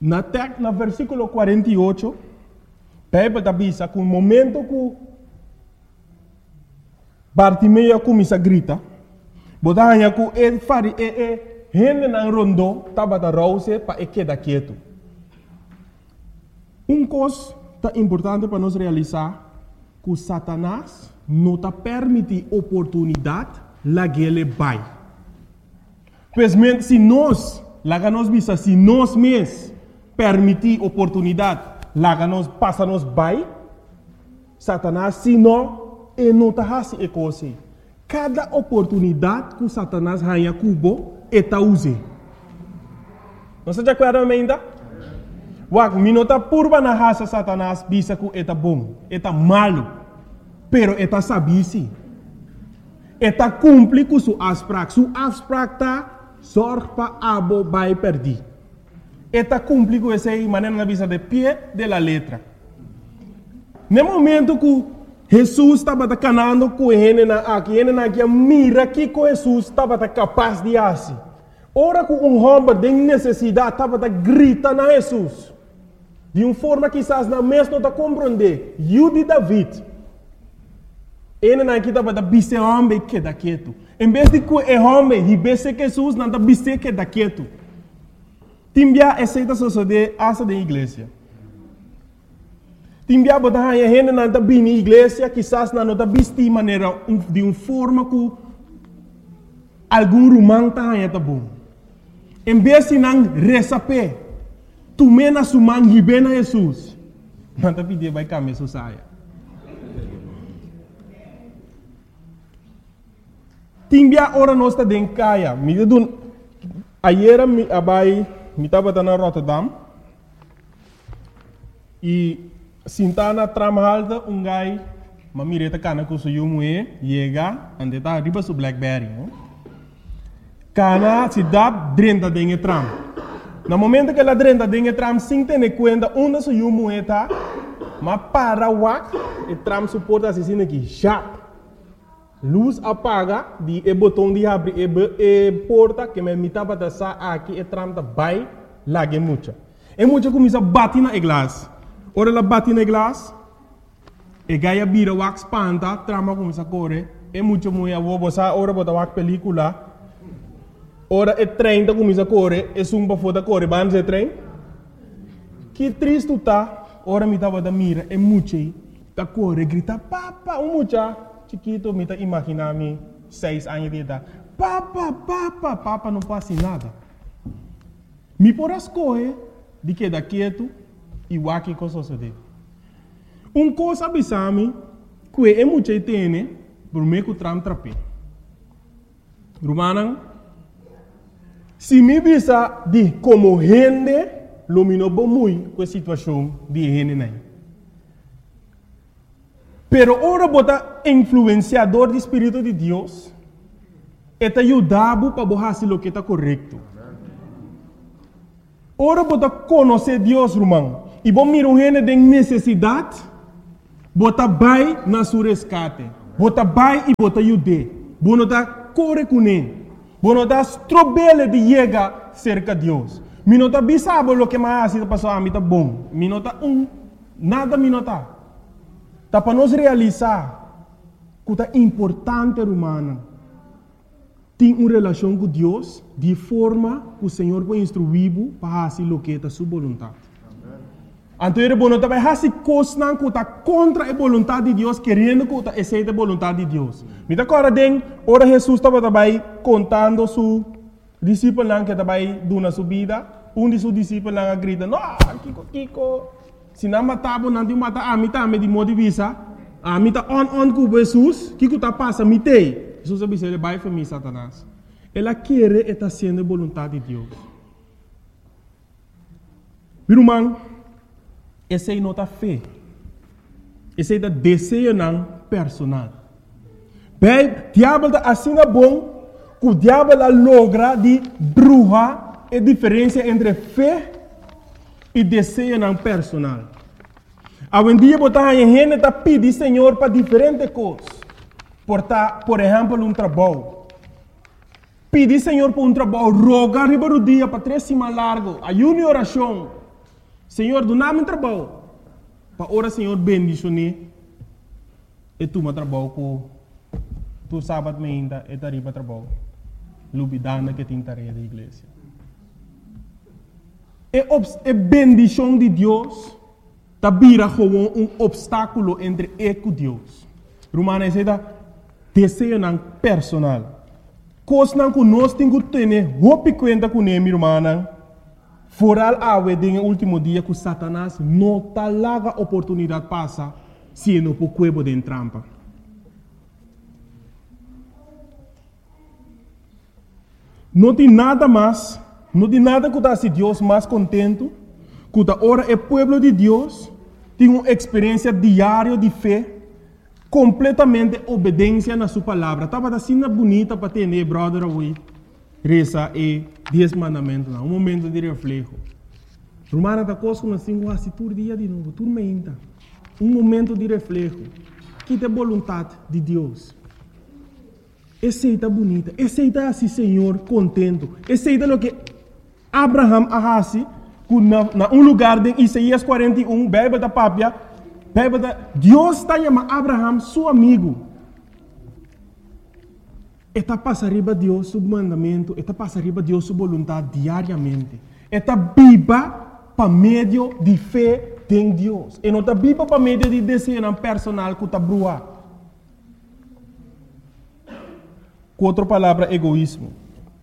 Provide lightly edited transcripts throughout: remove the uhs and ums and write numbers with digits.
Na versículo 48, Bíblia avisa que o momento que Bartimeu começa a gritar, botava que ele fari gente na rondo estava da rouse para quedar quieto. Coisa importante para nós realizar que Satanás não está permite oportunidade lá que ele vai. Pois se nós, lá nós visa, se nós mesmos permitir oportunidade, lá nós passa nós vai, Satanás se não, ele não está fazendo coisa. Cada oportunidade que Satanás ganha cubo, ele está usando. Não se acorda ainda? Wak, minota purba na raça Satanás, bisa que ele está bom, ele está malo, pero ele está sabisi. Ele está cumpre com sua asprak. Sua asprak está sorte para abo vai perder. Ele está cumpre com essa maneira na visa de pé de la letra. No momento que Jesus estava canando com ele aqui, mira que Jesus estava capaz de fazer. Ora que homem de necessidade estava gritando a Jesus. De uma forma que quizás na mesma não compreender. Eu de David. Ele não estava bise homem que da quieto. Em vez de que o homem e bise Jesus não está bise que da quieto. Timbia aceita suceder asa da igreja. Timbia botar a gente não está bem na igreja, quizás não está bise de maneira de uma forma que algum romano está bom. Em vez de não receber, tu mena sua mão e bem a Jesus. Não está pedindo vai caminhar sua saia. Timbia ora nós está dentro caia. Ayer me estava na Rotterdam e sintana tramalda gai mamireta cana com seu mulher chega ande tá riba su Blackberry. Cana se dá drenta dentro tram. No momento que ela drenta dentro tram, sem ter conta onde seu mulher tá, mas para wak e tram suporta assim aqui, chap. Luz apaga, o botão de abrir e porta que me mitava da sa aqui e tram da vai lá que mucha. E mucha começa a bater na glass. Ora ela bate na glass, e gaia vira wax panta, trama começa a correr. E mucha mulher vou botar ora botar wax película. Ora e trem da começa a correr, e sumba foda correr, vamos e trem. Que triste tá, ora me tava da mira, e mucha tá correr, grita papa, mucha. Chiquito, me tá imaginando 6 anos de idade. Papa, não passa nada. Me por as coisas de que da quieto e o aqui com suceder. Coisa abisame que é muito tem, por meio que tram trape. Romana, se me bisa de como gente, lumino muito com a situação de gente nem. Pero ora bota influenciador do Espírito de Deus, eta ajudava para fazer o que está correto. Ora bota conhecer Deus, irmão, e bom mira um gente de necessidade, bota vai na sua resgate, bota vai e bota ajude, bota tá corre com ele, bota tá strobele de chegar cerca de Deus. Minota bisabo o que mais está passando a mim tá bom, minota nada minota. Tá para nós realizar que é importante, humana, ter uma relação com Deus de forma que o Senhor vai instruir para fazer o que é a sua vontade. Então, ele não vai fazer coisas que está contra a vontade de Deus, querendo que está aceita a vontade de Deus. Me dá agora, ora Jesus estava contando seu discípulo que estava dando sua vida. De seus discípulos grita, não, Kiko. Se não matava, não te mata a mim também de modo de vista. A mim está on com Jesus, que está passando, me tem. Jesus disse, ele vai para mim, Satanás. Ela quer estar sendo a vontade de Deus. Meu irmão, essa é a nossa fé. Esse é o desejo personal. Bem, o diabo está assim bom, que o diabo logra de bruxa a diferença entre fé e desejo personal. Hoje em dia, a gente está pedindo Senhor para diferentes coisas. Por exemplo, trabalho. Pedir Senhor por trabalho, rogar riba do dia para 3 semanas largo, ayuno e oração. Senhor, do nome trabalho. Para ora, Senhor, bendicione. E tu me trabalho com tu sábado me ainda e tariba trabalho. Lubidana que tem tarefa da igreja. E bendição de Deus tá vira como obstáculo entre eu e Deus. Romana diz desejo não personal. Coisa não que nós temos que ter roupa conta com ele, irmã. Foral awe no último dia que Satanás não tá larga oportunidade passa se não por cuebo de trampa. Não tem nada mais, não tem nada que dá se Deus mais contento, que da hora é povo de Deus tem uma experiência diária de fé, completamente obediência na sua palavra. Estava assim bonita para ter, brother, hoje. Reza e 10 mandamentos, um momento de reflexo. Romana da coisa que nós temos assim todo dia de novo, tudo ainda. Um momento de reflexo. Que é a vontade de Deus. Aceita bonita, aceita assim, Senhor, contento. Aceita o que Abraham arrasi, na lugar de Isaías 41, Bíblia da Pápia, Deus está chamando Abraham, seu amigo. Está passando Deus seu mandamento, está passando Deus sua vontade diariamente. Está viva para meio de fé em Deus. E não está viva para meio de desejo personal que está brua. Com outra palavra, egoísmo.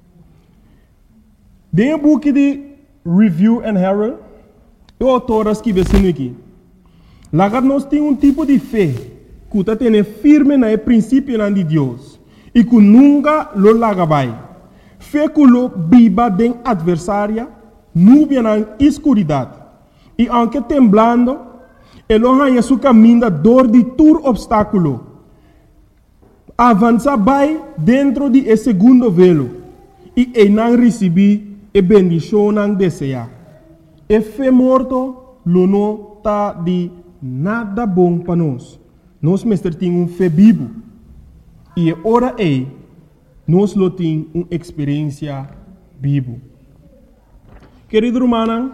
Dentro do book de Review and Herald, o autor escreve assim aqui. Lá nós temos tipo de fé que está tendo firme no princípio de Deus. E que nunca lo lagabai. Fé que lo viva den adversária, nuvem na escuridade. E aunque temblando, ele arranha seu caminho dor de todo obstáculo. Avança vai dentro de esse segundo velo. E ele não recebe a bendição não deseja. E fé morto, lo não está de nada bom para nós. Nós mestre temos fé vivo. E ora nós lo temos uma experiência viva. Querido irmão,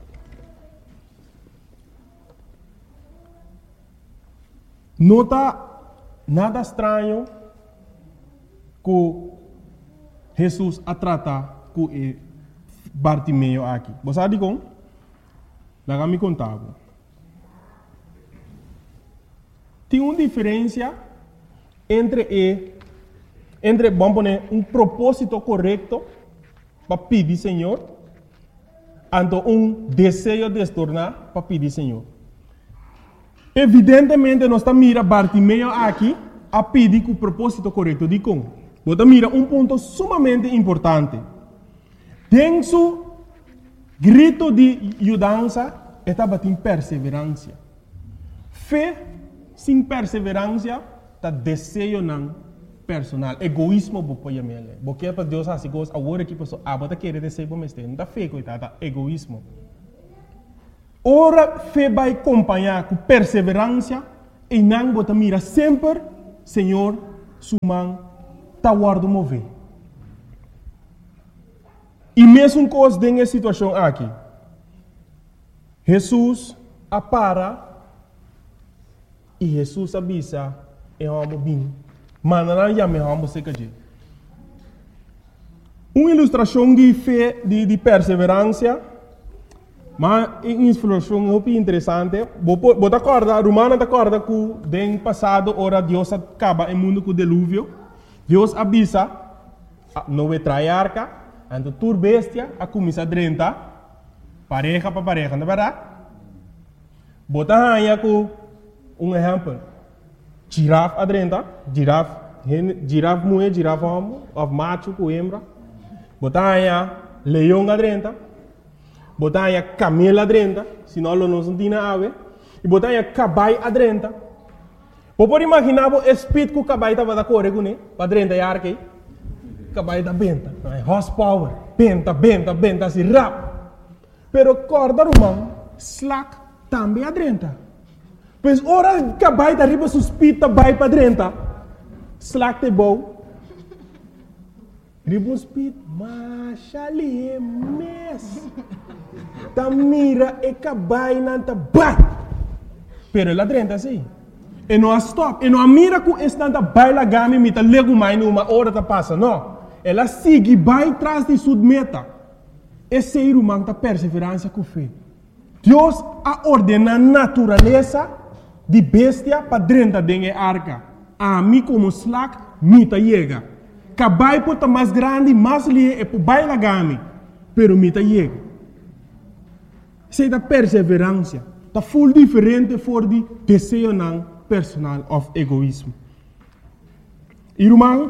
não está nada estranho que Jesus a tratar com Bartimeu aqui. Você sabe como? Lá me contava. Tem uma diferença entre vamos poner propósito correto para pedir Senhor, e desejo de se tornar para pedir Senhor. Evidentemente, nós estamos mirando Bartimeu aqui a pedir com o propósito correto de como. Você mira ponto sumamente importante. Dentro do grito de ajudança, estava em perseverança. Fé sem perseverança está desejo não personal. Egoísmo bopoia mele. Porque para Deus assim coisa, agora que pessoa abota querer desejo para mestre, não está fé coitada, egoísmo. Ora fé vai acompanhar com perseverança e não bota mira sempre, Senhor, sumang tá guardo mover. E mesmo coisa dessa situação aqui, Jesus apara e Jesus avisa e vamos bem. Mas já me vamos ser que uma ilustração de fé, de perseverança, mas uma ilustração muito interessante. Você acorda, Romana acorda que no passado, ora Deus acaba o mundo com o dilúvio. Deus avisa, não vai trair arca, então tur bestia, a começar a drentar, pareja para pareja, não é verdade? Bota aí com exemplo. Girafa adrenta, girafa mulher, girafa homem, macho com hembra. Botar aí leão adrenta, botar aí camelo adrenta, senão não se tem ave. E botar aí cavalo adrenta. Pode imaginar o espírito que o cavalo estava da correr com ele, para adrenta e arque. Cavalo da benta, horsepower, benta, assim rápido. Pero corda romano, slack também adrenta. Pois ora cavalo da riba suspita vai para adrenta. Slack te bom. Riba speed, mas ali é mess. ta mira e cabai nanta bai. Pero ela drenta assim. E não stop. E não mira com estanta baila gami mita lego mais numa hora ta passa. Não. Ela sigue vai atrás de sua meta. Esse ser humano ta perseverança com fé. Deus a ordena a natureza de bestia para dentro da arca. A mim como slack mita chega. Cabai pota mais grande, mais lie e por baila gami. Pero mita chega. Sei da perseverança. Ta full diferente for de desejo não personal of egoísmo. Irmão,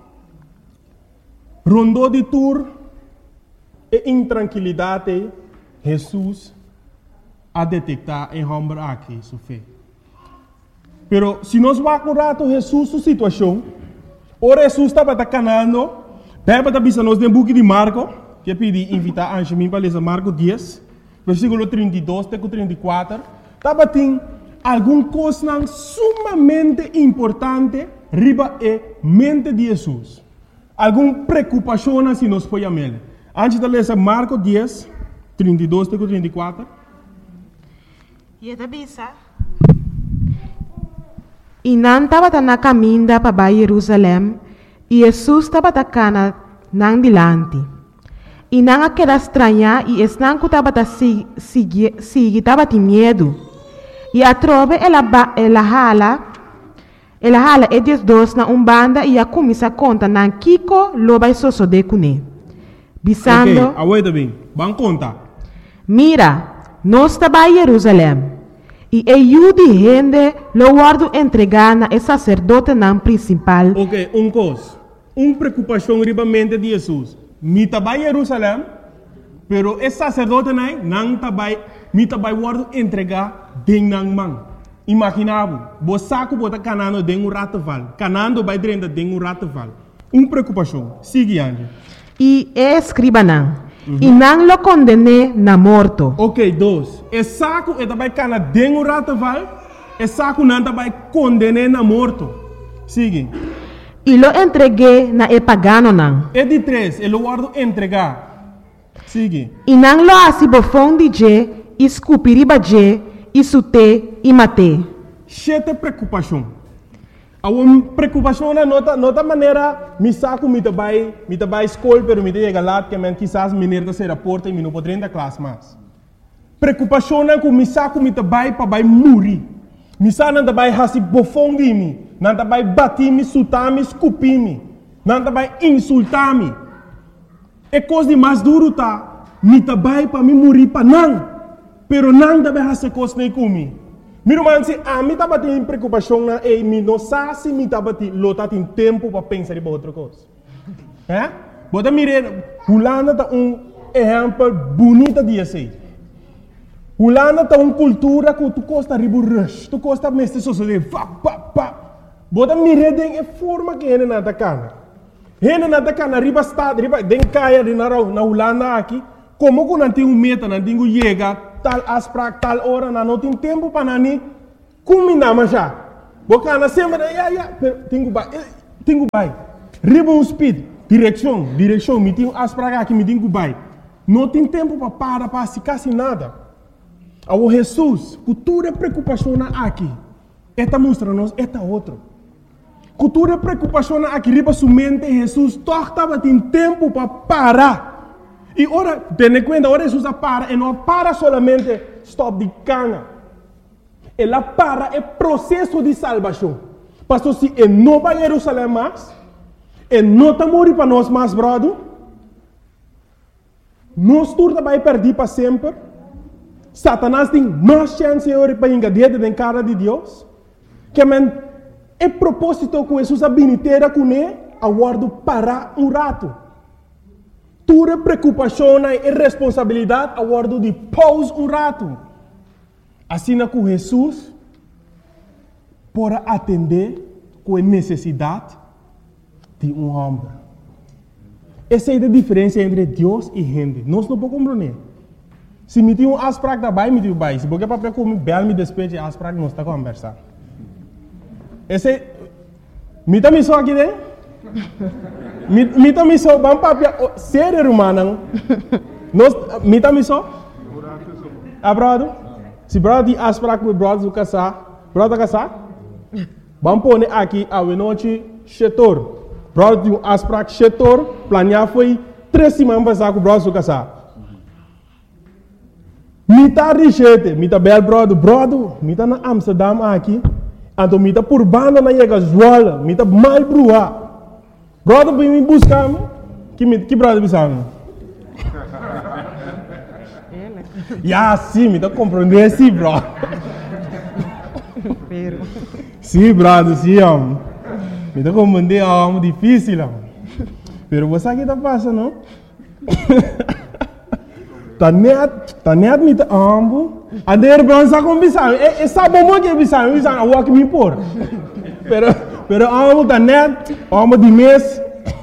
rondou de tour e intranquilidade, Jesus a detectar em homem aqui, sua fé. Pero se nós vamos rato Jesus sua situação, ora Jesus estava canando, pega para bisa nós dentro do book de Marco, que eu pedi invitar a Anjamim para ler Marco 10, versículo 32 até 34, estava tem alguma coisa sumamente importante riba e mente de Jesus. Alguma preocupação se nós foi a mele. Antes de ler Marco 10, 32 até 34. E da bisa. E não estava na caminho para Jerusalém, e Jesus estava na nang dilante. E não aquela estranha, e não que estava estava de medo. E a trove ela hala e diz dois na banda e a começa a conta na Kiko loba soso de cune. Bisando. Ok, aguenta bem. Vão contar. Mira, nós estava em Jerusalém. E eu de gente lo guardo entregar na sacerdote não principal. Ok, coisa. Preocupação ribamente de Jesus. Me estava em Jerusalém, pero esse sacerdote não estava, me estava guardo entregar dentro da mão. Imaginável, você saco bota canando dentro rataval, canando vai dentro dentro rataval. Preocupação. Sigue ande. E escriba não. E não lo condene na morto. Ok, dois. E saco e também cana dentro rataval, e saco não também condene na morto. Sigue. E lo entreguei na pagano não. E de três, ele guardo entregar. Sigue. E não lo asibofon de je, escupiriba je, isute e mate. Chete preocupação. A uma preocupação na nota maneira, me saco me tabai escola, pero me chega lá que men quizás menino se reporta e me não pode entrar classe mais. Preocupação na com me saco me tabai para vai morrer. Me saco não tabai hasi bofong de mim, não tabai bater me, sutar me, escupir me, não tabai insultar me. É coisa de mais duro tá, me tabai para me morrer para não. Pero não deve fazer coisa nem comigo. Meu irmão, se a mim estava tendo preocupação e me não sabe se me estava tendo tempo para pensar em outra coisa. É? Bota mirar, Holanda tá exemplo bonito de assim. Holanda tá cultura que tu costa ribu rush, tu costa mestre sociedade, Bota mirar de forma que ele não tá cana. Ele não tá cana riba estado, riba den caia de na Holanda aqui. Como que não tem meta, não tem chega tal asprak tal hora, não tem tempo para nani, como não já. Boca na sempre, tenho vai. Ribbon speed, direção, me tem asprak aqui, me tem vai. Não tem tempo para se quase nada. O Jesus, cultura preocupação aqui, esta mostra-nos, esta outro. Cultura preocupação aqui, riba sua mente, Jesus, torta tem tempo para parar. E ora, tenha conta, ora Jesus para, e não para solamente stop de cana. Ela para é processo de salvação. Pastor, se ele não vai a Jerusalém mais, ele não está morrendo para nós mais, brother, nós turma vai perder para sempre. Satanás tem mais chance para engadir dentro da cara de Deus. Que é propósito que Jesus habilitera com ele, a guardo para rato. Tua preocupação e responsabilidade a guardo de pause rato. Assim que Jesus para atender com a necessidade de homem. Essa é a diferença entre Deus e gente. Nós não podemos compreender. Se me tem asprak da bai, me tem bai. Se porque papel como bel me despeje asprak, nós está conversando. Esse me tá me só aqui dentro. Me tá me só, vamos papel sério humano. Nós me tá me só. brother? Se brother tem afspraak met brother do casar, brother casar? Vamos pôr aqui a noite setor. Brother tem afspraak setor, planear foi 3 semanas passar com o brother do casar. Mita richete, mita bel brother, mita na Amsterdam aqui, então mita por banda na Yega Zwolle, mita mal brua. Brother vem me buscar, que brother bisang? Ya, sim, me tá compreendendo, sim, bro. Sim, brother, sim, me tá compreendendo, é difícil, pero você aqui tá passando, não? Tá net me tá ambo, a der bron sa com bisang, sabe como que bisang a walk me por. Pero ambo tá net, ambo de mês.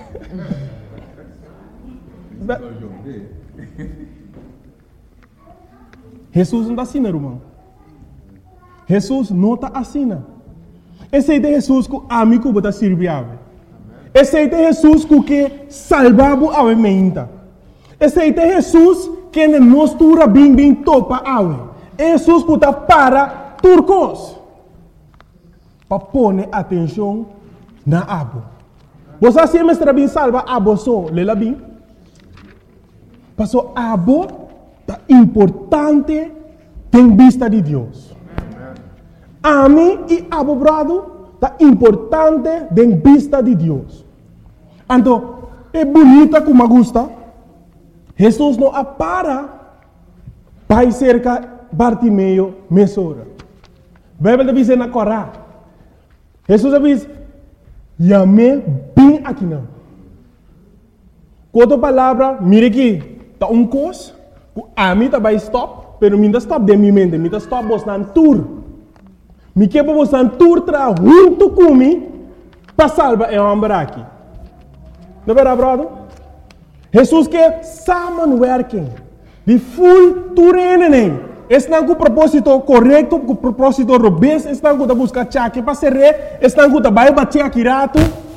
Jesus não está assim, irmão. Jesus não está assim. Esse é Jesus que a mim está servindo. Esse é Jesus que salvava a mente. Esse é Jesus que nos tura bem topa a Jesus que está para turcos. Para pôr atenção na abo. Você sempre está bem salva abo só, lela bem. Passou abo é importante em vista de Deus. A mim e a meu brado é importante em vista de Deus. Então, é bonita como gosta. Jesus não para vai cerca Bartimeu mesora. Bíblia diz na Corá. Jesus diz: "Yame bem aqui não." Outra palavra, mire aqui, tá coisa. A mim também stop, pero minha stop de minha mente, minha stop bostan tour. Me que bostan tour tra junto comigo para salvar o homem aqui. Não é verdade, brother? Jesus que samenwerking, de full tour nem. Esse não é o propósito correto, o propósito robusto, esse não é o buscar chaque para ser rei, esse não é o vai bater aqui rato.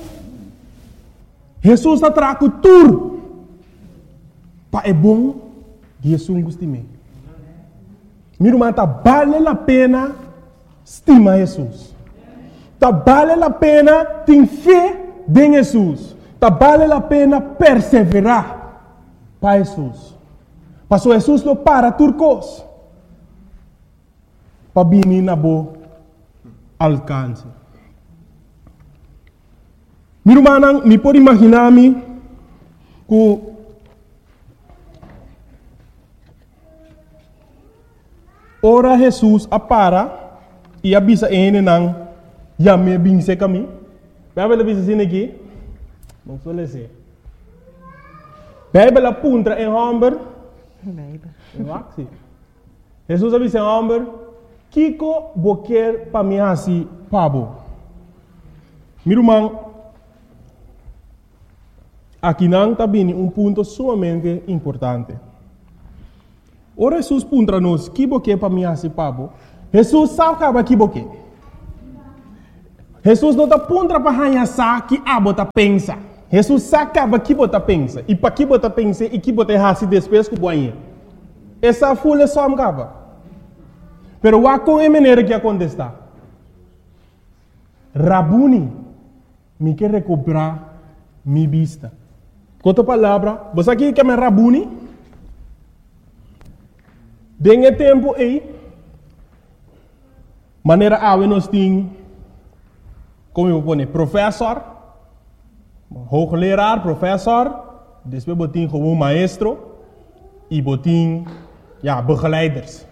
Jesus está trago tour. Para é bom. Jesus gostime. Meu irmão, vale a pena estimar Jesus. Vale a pena ter fé em Jesus. Vale a pena perseverar para Jesus. Passou Jesus não para turcos. Para vir na boa alcance. Meu irmão, me pode imaginar-me que ora Jesus apara e avisa ele não já me binse caminho. Bíblia diz assim aqui, não sou lese. Bíblia apunta em homem. Jesus avisa em homem, Kiko boquer para mim assim, pabo. Meu irmão, aqui não está bem ponto sumamente importante. Ora Jesus puntra nos que boque para mim assim pabo. Jesus sabe que boque. Jesus não está puntra para hanhasa que abo tá pensa. Jesus sabe que bota pensa. E para que bota pensa e que bota hasi depois que boinha. Essa folha só amcava. Pero wa com a maneira que acontece. Rabuni me quer recuperar minha vista. Com outra palavra, você aqui que é Rabuni? Dengue tempo aí, maneira awe nós tem, como eu vou dizer, professor, hoogleraar, professor, depois botin como maestro e botin, begeleiders.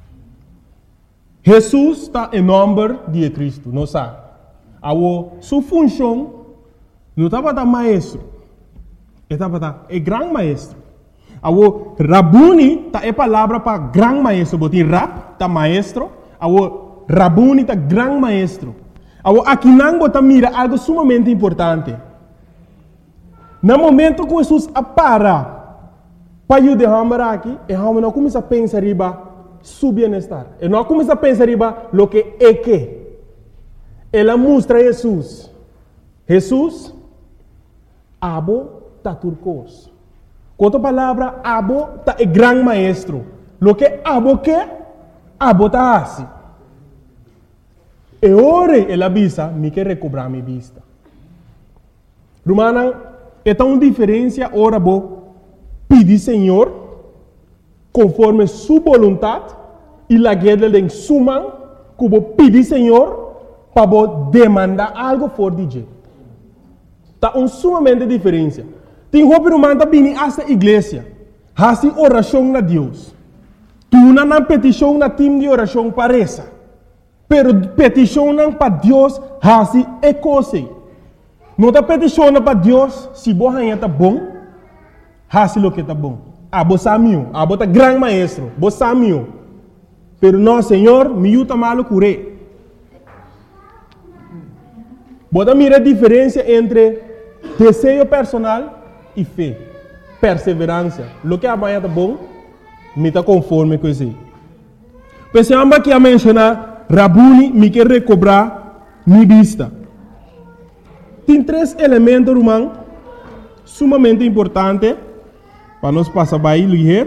Jesus está em nome de Cristo, não sabe? Sua função não estava da maestro, estava da grande maestro. Awo Rabuni ta é palavra para gran maestro, botin rap ta maestro, awo Rabuni ta gran maestro. Awo aqui não bota mira algo sumamente importante. No momento que Jesus apara para ajudar aqui, e não começa a pensar riba su bem-estar. E não começa a pensar riba lo que é que. Ela mostra Jesus. Jesus abo ta turcos. Com outra palavra, abo tá é grande maestro. Lo que abo tá assim. E ora ela avisa, me quer recobrar minha vista. Romana, é tão diferença ora bo pedir Senhor conforme sua vontade e la guerra de suma que bo pedir Senhor para bo demandar algo fora de Deus. Tá sumamente diferença. Tem roupa romana tá vindo esta igreja, faz oração na Deus. Tu não na petição na time de oração para essa. Pero petição para Deus faz é coisa. Não está petição para Deus se você está bom, faz o que está bom. Você é meu, você é grande maestro, você é meu. Pero não, Senhor, me ajuda mal curé. Você mira a diferença entre desejo personal e fé, perseverança. O que amanhã está bom, me está conforme com isso. Pensamos que a mencionar, Rabuni me quer recobrar minha vista. Tem 3 elementos, irmão, sumamente importantes para nós passar para aí, ligeiro.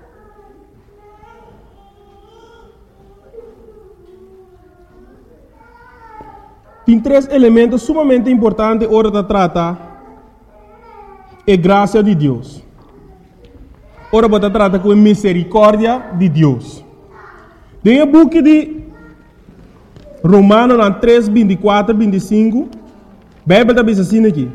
Tem 3 elementos sumamente importantes hora de tratar a graça de Deus. Ora, você trata com a misericórdia de Deus. Tem o book de Romanos 3, 24, 25. A Bíblia está assim aqui.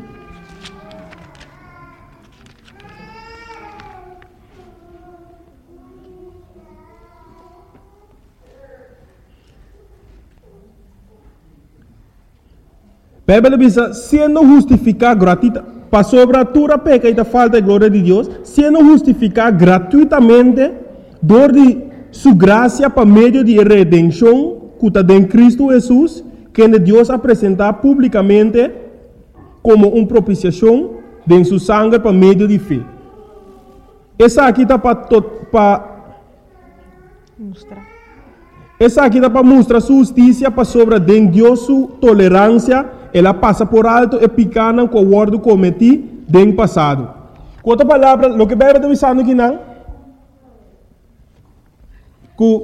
A Bíblia diz, sendo justificado gratuitamente, para sobre a tua peca e a falta de glória de Deus, sendo justificado gratuitamente, dor de sua graça para meio de redenção, que está em Cristo Jesus, que Deus apresentar publicamente como uma propiciação de sua sangue para meio de fé. Essa aqui está para mostrar. Essa aqui está para mostrar sua justiça para sobre de Deus sua tolerância. Ela passa por alto e picana com o ordo cometi no passado. Com outra palavra, o que a Bíblia está dizendo aqui não? Que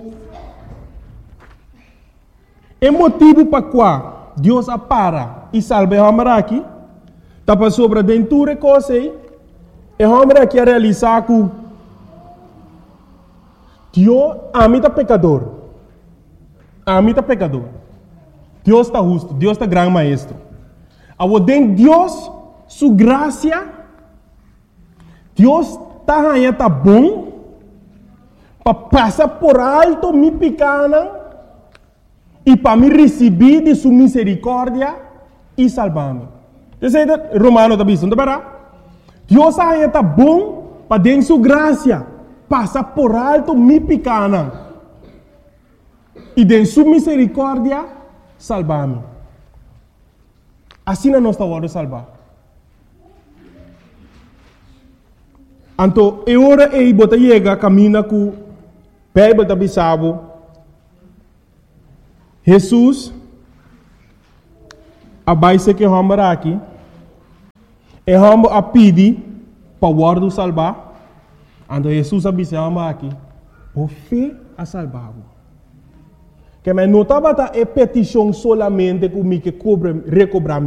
é motivo para qual Deus apara e salva a homem aqui, está para sobre dentro de coisa e a homem aqui a realizar que Deus amita pecador. Amita pecador. Deus está justo, Deus está grande maestro. Agora, dentro de Deus, sua graça, Deus está bom para passar por alto minha pequena e para me receber de sua misericórdia e salvar-me. Você sabe, Romano está dizendo, Deus está bom para dentro de sua graça passar por alto minha pequena e de sua misericórdia salvar-me. Assim não está hora de salvar. Então, é hora de você chegar caminho com a Bíblia da Bissau. Jesus, a base que vamos aqui, é vamos a pedir para o ordo salvar. Então, Jesus a Bissau aqui, por fé a salvar-o. Que me notava a petição solamente que me recobrar